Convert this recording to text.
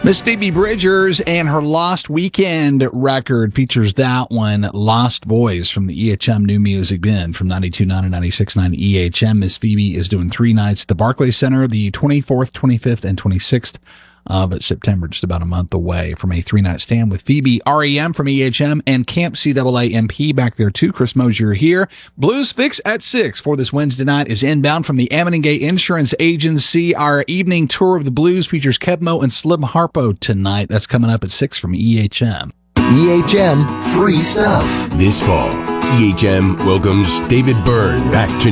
Miss Phoebe Bridgers and her Lost Weekend record features that one, Lost Boys, from the EHM New Music Bin from 92.9 and 96.9 EHM. Miss Phoebe is doing 3 nights at the Barclays Center, the 24th, 25th, and 26th of September, just about a month away from a 3-night stand with Phoebe, REM from EHM, and Camp CAAMP back there too. Chris Mosier here. Blues Fix at 6 for this Wednesday night is inbound from the Ammoningay Insurance Agency. Our evening tour of the blues features Kebmo and Slim Harpo tonight. That's coming up at 6 from EHM. EHM free stuff. This fall, EHM welcomes David Byrne back to